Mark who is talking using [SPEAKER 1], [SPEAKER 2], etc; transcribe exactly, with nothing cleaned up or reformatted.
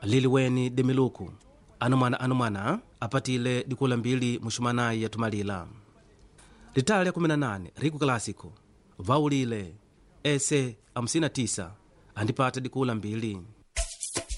[SPEAKER 1] liliweni demiluku anumwana anumwana apatile dikula mbili muxumanayi yatumalila litala lya kumi na nane riku klasiko vaulile ese hamsini na tisa andipata dikula mbili